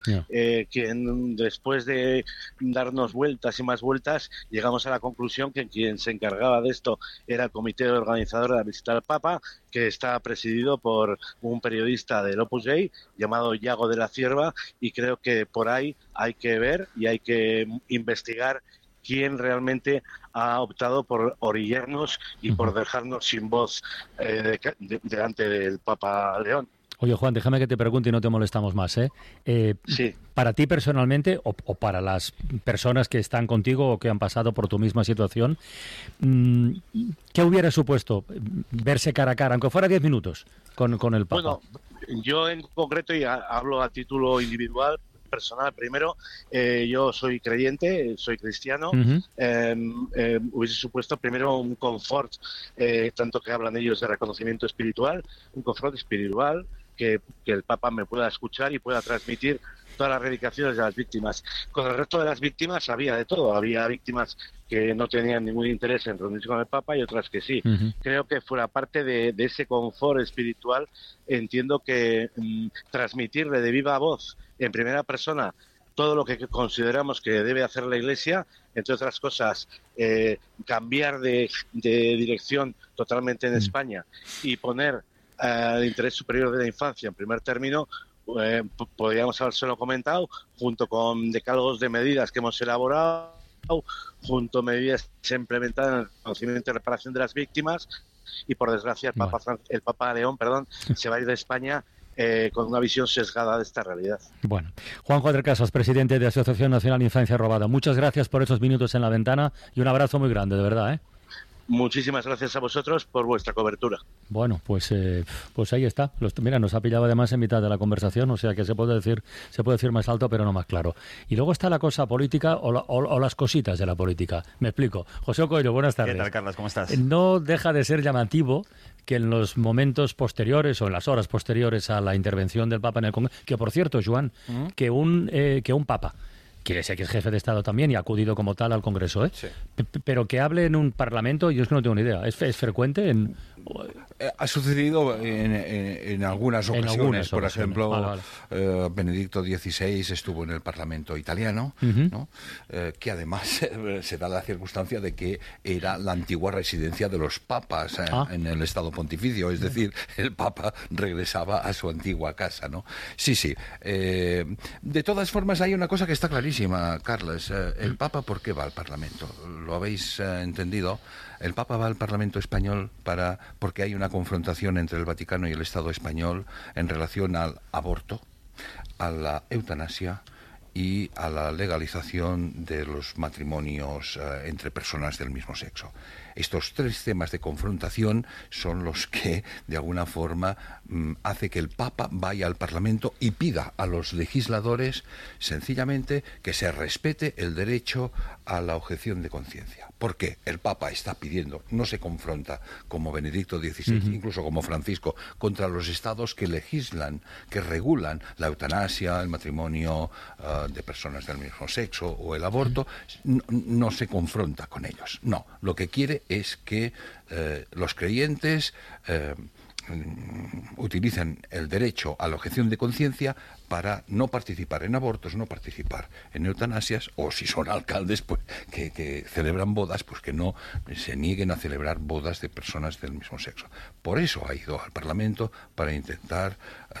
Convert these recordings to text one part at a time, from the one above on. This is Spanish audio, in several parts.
Yeah. Quien después de darnos vueltas y más vueltas llegamos a la conclusión que quien se encargaba de esto era el comité organizador de la visita al Papa, que está presidido por un periodista del Opus Dei llamado Iago de la Cierva, y creo que por ahí hay que ver y hay que investigar quién realmente ha optado por orillarnos y por dejarnos sin voz delante del Papa León. Oye, Juan, déjame que te pregunte y no te molestamos más, ¿eh? Sí. Para ti personalmente o para las personas que están contigo o que han pasado por tu misma situación, ¿qué hubiera supuesto verse cara a cara, aunque fuera 10 minutos, con el Papa? Bueno, yo en concreto, y hablo a título individual, personal primero, yo soy creyente, soy cristiano. Hubiese supuesto primero un confort, tanto que hablan ellos de reconocimiento espiritual, un confort espiritual, que el Papa me pueda escuchar y pueda transmitir todas las reivindicaciones de las víctimas. Con el resto de las víctimas había de todo, había víctimas que no tenían ningún interés en reunirse con el Papa y otras que sí. Creo que fuera parte de ese confort espiritual, entiendo que transmitirle de viva voz, en primera persona, todo lo que consideramos que debe hacer la Iglesia, entre otras cosas, cambiar de dirección totalmente en España y poner el interés superior de la infancia en primer término. Podríamos habérselo comentado, junto con decálogos de medidas que hemos elaborado, junto a medidas implementadas en el conocimiento y reparación de las víctimas, y por desgracia el Papa León se va a ir de España con una visión sesgada de esta realidad. Bueno, Juanjo del Casas, presidente de Asociación Nacional Infancia Robada, muchas gracias por esos minutos en la ventana y un abrazo muy grande, de verdad, ¿eh? Muchísimas gracias a vosotros por vuestra cobertura. Bueno, pues ahí está. Mira, nos ha pillado además en mitad de la conversación, o sea que se puede decir más alto, pero no más claro. Y luego está la cosa política o las cositas de la política. Me explico. José Coelho, buenas tardes. ¿Qué tal, Carlos? ¿Cómo estás? No deja de ser llamativo que en los momentos posteriores o en las horas posteriores a la intervención del Papa en el Congreso, que por cierto, Joan, que un Papa, que sé que es jefe de Estado también y ha acudido como tal al Congreso, ¿eh? Sí. Pero que hable en un Parlamento, yo es que no tengo ni idea. ¿Es frecuente? Ha sucedido en algunas ocasiones. Por ejemplo, vale. Benedicto XVI estuvo en el Parlamento italiano, ¿no? Que además se da la circunstancia de que era la antigua residencia de los papas en el Estado Pontificio, es decir, el Papa regresaba a su antigua casa, ¿no? Sí. De todas formas, hay una cosa que está clarísima, Carlos. El Papa, ¿por qué va al Parlamento? ¿Lo habéis entendido? El Papa va al Parlamento español porque hay una confrontación entre el Vaticano y el Estado español en relación al aborto, a la eutanasia y a la legalización de los matrimonios entre personas del mismo sexo. Estos tres temas de confrontación son los que, de alguna forma, hace que el Papa vaya al Parlamento y pida a los legisladores, sencillamente, que se respete el derecho a la objeción de conciencia. Porque el Papa está pidiendo, no se confronta como Benedicto XVI, incluso como Francisco, contra los estados que legislan, que regulan la eutanasia, el matrimonio de personas del mismo sexo o el aborto. No se confronta con ellos. No, lo que quiere es que los creyentes utilizan el derecho a la objeción de conciencia para no participar en abortos, no participar en eutanasias, o si son alcaldes pues que celebran bodas, pues que no se nieguen a celebrar bodas de personas del mismo sexo. Por eso ha ido al Parlamento, para intentar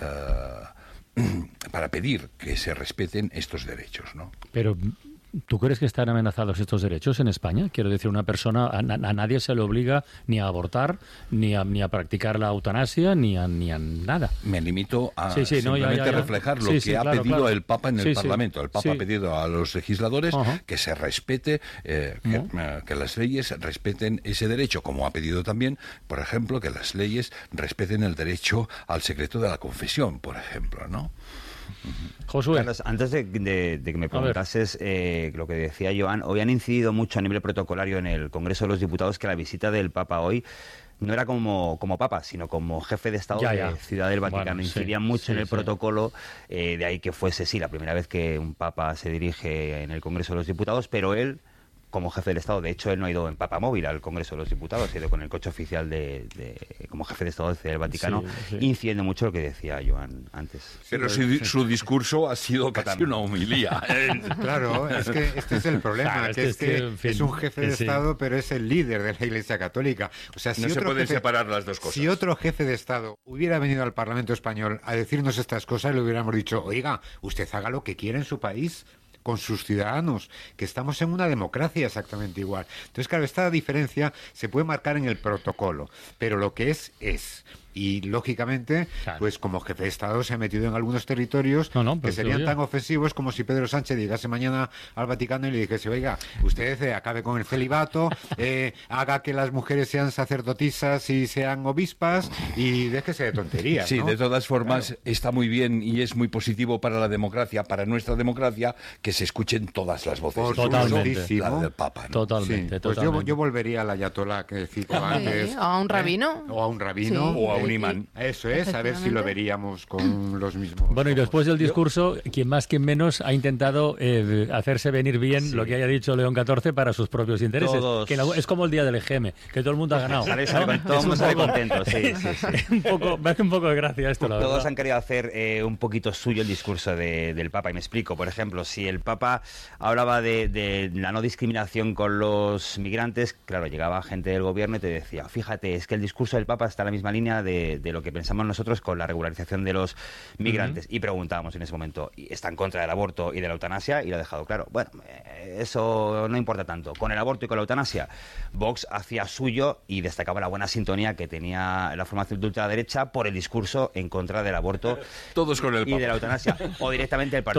para pedir que se respeten estos derechos, ¿no? Pero ¿tú crees que están amenazados estos derechos en España? Quiero decir, una persona, a nadie se le obliga ni a abortar, ni a practicar la eutanasia, ni a nada. Me limito a simplemente reflejar lo que ha pedido el Papa en el Parlamento. El Papa ha pedido a los legisladores que se respete, que las leyes respeten ese derecho, como ha pedido también, por ejemplo, que las leyes respeten el derecho al secreto de la confesión, por ejemplo, ¿no? Josué. Carlos, antes de que me preguntases lo que decía Joan, hoy han incidido mucho a nivel protocolario en el Congreso de los Diputados que la visita del Papa hoy no era como Papa, sino como jefe de Estado de Ciudad del Vaticano. Bueno, incidían mucho en el protocolo, de ahí que fuese, la primera vez que un Papa se dirige en el Congreso de los Diputados, pero él como jefe del Estado. De hecho, él no ha ido en papamóvil al Congreso de los Diputados, ha ido con el coche oficial como jefe de Estado del Vaticano, incidiendo mucho lo que decía Joan antes. Pero su discurso ha sido casi una homilía. Claro, es que este es el problema, claro, es un jefe de Estado, pero es el líder de la Iglesia Católica. O sea, si no se pueden separar las dos cosas. Si otro jefe de Estado hubiera venido al Parlamento español a decirnos estas cosas, le hubiéramos dicho, oiga, usted haga lo que quiera en su país con sus ciudadanos, que estamos en una democracia exactamente igual. Entonces, claro, esta diferencia se puede marcar en el protocolo, pero lo que es. Y, lógicamente, claro, pues como jefe de Estado se ha metido en algunos territorios que serían tan ofensivos como si Pedro Sánchez llegase mañana al Vaticano y le dijese, oiga, usted acabe con el celibato, haga que las mujeres sean sacerdotisas y sean obispas y déjese de tonterías. Sí, ¿no? de todas formas, claro, está muy bien y es muy positivo para la democracia, para nuestra democracia, que se escuchen todas las voces. Totalmente. La del Papa, ¿no? Totalmente, sí, pues totalmente. yo volvería al ayatolá que cito antes. ¿A un rabino? O a un rabino. Sí. O a un imán. Eso es, a ver si lo veríamos con los mismos. Bueno, y después del discurso, quien más, quien menos ha intentado hacerse venir bien lo que haya dicho León XIV para sus propios intereses. Que es como el día del EGM, que todo el mundo ha ganado. Todo el mundo sale contento, sí. Me hace un poco de gracia esto, la verdad. Todos han querido hacer un poquito suyo el discurso del Papa, y me explico. Por ejemplo, si el Papa hablaba de la no discriminación con los migrantes, claro, llegaba gente del gobierno y te decía, fíjate, es que el discurso del Papa está en la misma línea de lo que pensamos nosotros con la regularización de los migrantes. Y preguntábamos en ese momento, ¿está en contra del aborto y de la eutanasia? Y lo ha dejado claro. Bueno, eso no importa tanto. Con el aborto y con la eutanasia, Vox hacía suyo y destacaba la buena sintonía que tenía la formación de ultraderecha por el discurso en contra del aborto todos con el Papa. Y de la eutanasia. O directamente el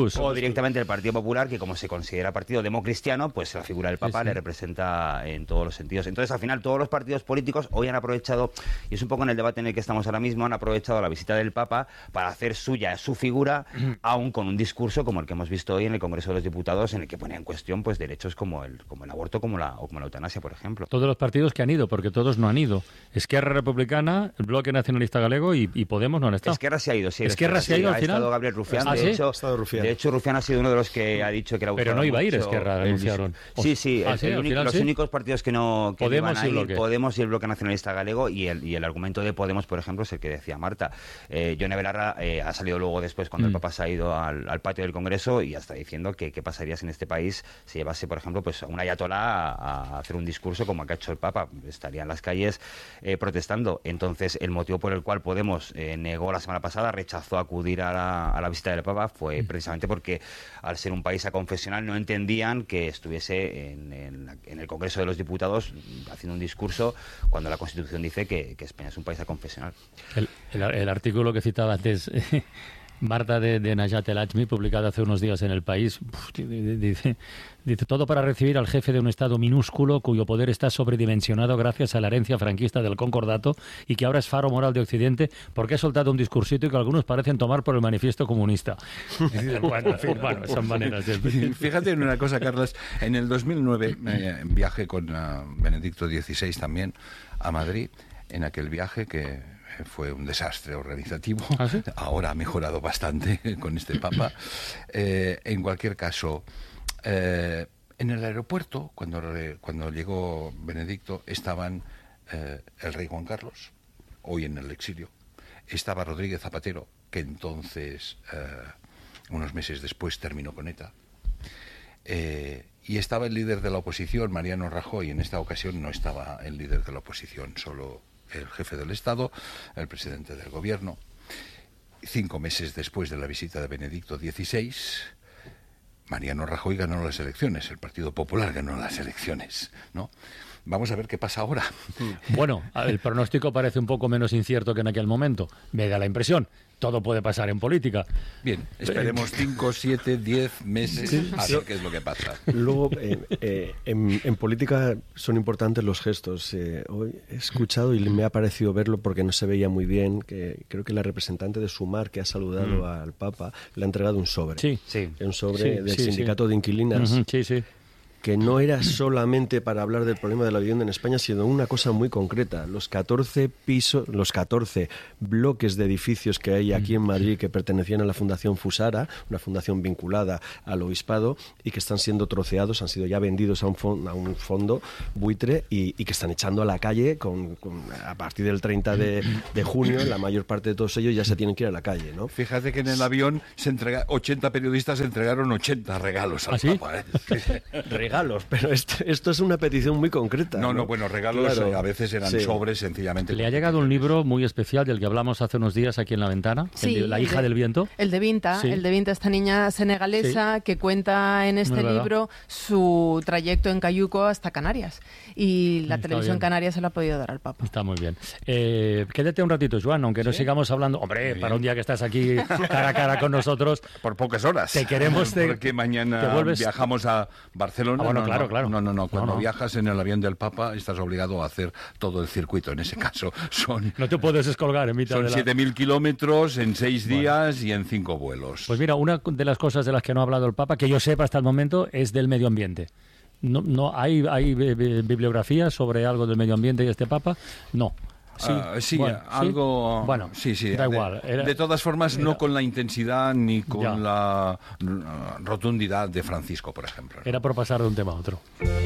Partido Popular, que como se considera partido democristiano, pues la figura del Papa le representa en todos los sentidos. Entonces, al final, todos los partidos políticos hoy han aprovechado, y es un poco en el debate en el que estamos ahora mismo, han aprovechado la visita del Papa para hacer suya su figura, aún con un discurso como el que hemos visto hoy en el Congreso de los Diputados, en el que ponía en cuestión pues derechos como el aborto, como la eutanasia, por ejemplo. Todos los partidos que han ido, porque todos no han ido. Esquerra Republicana, el Bloque Nacionalista Galego y Podemos no han estado. Esquerra se ha ido, sí. Esquerra se ha ido al final. Ha estado Gabriel Rufián. ¿Ah, de hecho, Rufián ha sido uno de los que ha dicho que era. Pero no iba a ir Esquerra, anunciaron. Sí. Los únicos partidos que no Podemos iban a ir, Podemos y el Bloque Nacionalista Galego, y el argumento de Podemos, por ejemplo, es el que decía Marta. Yone Belarra ha salido luego después, cuando el Papa se ha ido al patio del Congreso, y hasta diciendo que qué pasaría si en este país se llevase, por ejemplo, pues a un ayatolá a hacer un discurso como el que ha hecho el Papa. Estaría en las calles protestando. Entonces, el motivo por el cual Podemos negó la semana pasada, rechazó acudir a la visita del Papa, fue precisamente porque, al ser un país aconfesional, no entendían que estuviese en el Congreso de los Diputados haciendo un discurso cuando la Constitución dice que España es un país aconfesional. El artículo que citaba antes Marta de Najat El Ajmi, publicado hace unos días en El País, dice todo para recibir al jefe de un Estado minúsculo cuyo poder está sobredimensionado gracias a la herencia franquista del concordato y que ahora es faro moral de Occidente porque ha soltado un discursito que algunos parecen tomar por el manifiesto comunista. Bueno, son maneras de... Fíjate en una cosa, Carlos. En el 2009 viajé con Benedicto XVI también a Madrid, en aquel viaje que fue un desastre organizativo. ¿Ah, sí? Ahora ha mejorado bastante con este Papa. En cualquier caso, en el aeropuerto, cuando llegó Benedicto, estaban el rey Juan Carlos, hoy en el exilio, estaba Rodríguez Zapatero, que entonces, unos meses después, terminó con ETA, y estaba el líder de la oposición, Mariano Rajoy. En esta ocasión no estaba el líder de la oposición, solo el jefe del Estado, el presidente del gobierno. 5 meses después de la visita de Benedicto XVI, Mariano Rajoy ganó las elecciones, el Partido Popular ganó las elecciones, ¿no? Vamos a ver qué pasa ahora. Bueno, el pronóstico parece un poco menos incierto que en aquel momento. Me da la impresión. Todo puede pasar en política. Bien, esperemos 5, 7, 10 meses a ver qué es lo que pasa. Luego, en política son importantes los gestos. Hoy he escuchado y me ha parecido verlo porque no se veía muy bien, que creo que la representante de Sumar, que ha saludado al Papa, le ha entregado un sobre. Sí. Un sobre del sindicato de inquilinas. Sí. que no era solamente para hablar del problema de la vivienda en España, sino una cosa muy concreta. Los 14 bloques de edificios que hay aquí en Madrid que pertenecían a la Fundación Fusara, una fundación vinculada al obispado, y que están siendo troceados, han sido ya vendidos a un fondo buitre y que están echando a la calle a partir del 30 de junio, la mayor parte de todos ellos ya se tienen que ir a la calle, ¿no? Fíjate que en el avión 80 periodistas entregaron 80 regalos al Papa, ¿eh? Regalos, pero esto es una petición muy concreta. No, bueno, regalos claro. A veces eran sobres, sencillamente. Le ha llegado un libro muy especial del que hablamos hace unos días aquí en La Ventana, La hija del viento. El de Vinta, esta niña senegalesa que cuenta en este libro su trayecto en cayuco hasta Canarias. Y la televisión canaria se la ha podido dar al Papa. Está muy bien. Quédate un ratito, Joan, aunque no sigamos hablando. Hombre, para un día que estás aquí cara a cara con nosotros. Por pocas horas. Te queremos. Porque mañana viajamos a Barcelona. Claro. No. Cuando viajas en el avión del Papa estás obligado a hacer todo el circuito. En ese caso no te puedes descolgar en mitad de Son 7.000 kilómetros en 6 días y en 5 vuelos. Pues mira, una de las cosas de las que no ha hablado el Papa, que yo sepa hasta el momento, es del medio ambiente. No hay bibliografía sobre algo del medio ambiente y este Papa. No. Sí, algo. Bueno, sí. Da igual. De todas formas, no con la intensidad ni con la rotundidad de Francisco, por ejemplo, ¿no? Era por pasar de un tema a otro.